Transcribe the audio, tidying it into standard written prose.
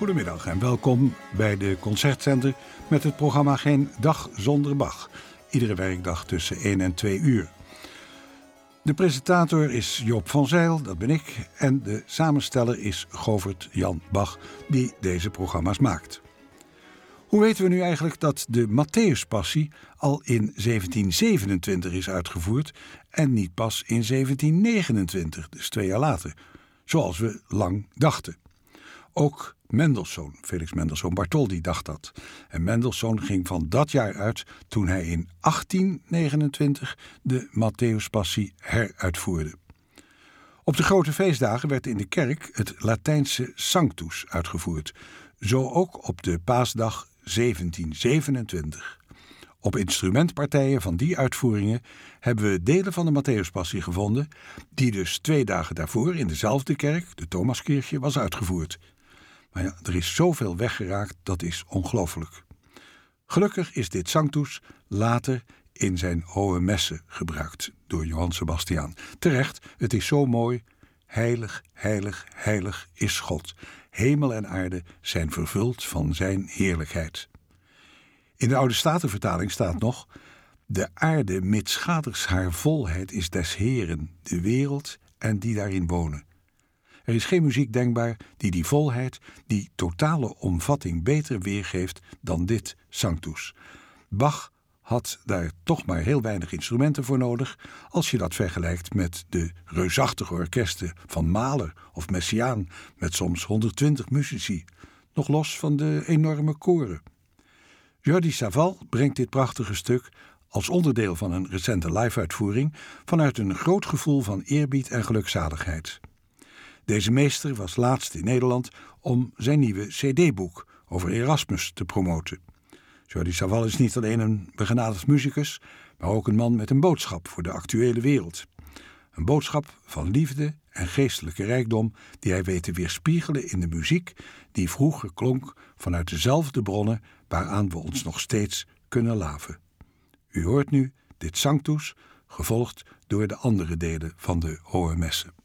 Goedemiddag en welkom bij de Concertzender met het programma Geen Dag Zonder Bach. Iedere werkdag tussen 1 en 2 uur. De presentator is Joop van Zijl, dat ben ik. En de samensteller is Govert Jan Bach, die deze programma's maakt. Hoe weten we nu eigenlijk dat de Matthäuspassie al in 1727 is uitgevoerd en niet pas in 1729, dus 2 jaar later, zoals we lang dachten? Ook Mendelssohn, Felix Mendelssohn Bartholdy, dacht dat. En Mendelssohn ging van dat jaar uit toen hij in 1829 de Matthäuspassie heruitvoerde. Op de grote feestdagen werd in de kerk het Latijnse Sanctus uitgevoerd. Zo ook op de paasdag 1727. Op instrumentpartijen van die uitvoeringen hebben we delen van de Matthäuspassie gevonden, die dus 2 dagen daarvoor in dezelfde kerk, de Thomaskirche, was uitgevoerd. Maar ja, er is zoveel weggeraakt, dat is ongelooflijk. Gelukkig is dit Sanctus later in zijn Hohe Messe gebruikt door Johann Sebastian. Terecht, het is zo mooi. Heilig, heilig, heilig is God. Hemel en aarde zijn vervuld van zijn heerlijkheid. In de Oude Statenvertaling staat nog: de aarde mitsgaders haar volheid is des Heeren, de wereld en die daarin wonen. Er is geen muziek denkbaar die volheid, die totale omvatting beter weergeeft dan dit Sanctus. Bach had daar toch maar heel weinig instrumenten voor nodig als je dat vergelijkt met de reusachtige orkesten van Mahler of Messiaen met soms 120 muzici, nog los van de enorme koren. Jordi Savall brengt dit prachtige stuk als onderdeel van een recente live-uitvoering vanuit een groot gevoel van eerbied en gelukzaligheid. Deze meester was laatst in Nederland om zijn nieuwe cd-boek over Erasmus te promoten. Jordi Savall is niet alleen een begenadigd muzikus, maar ook een man met een boodschap voor de actuele wereld. Een boodschap van liefde en geestelijke rijkdom die hij weet te weerspiegelen in de muziek die vroeger klonk vanuit dezelfde bronnen waaraan we ons nog steeds kunnen laven. U hoort nu dit Sanctus, gevolgd door de andere delen van de Hohe Messe.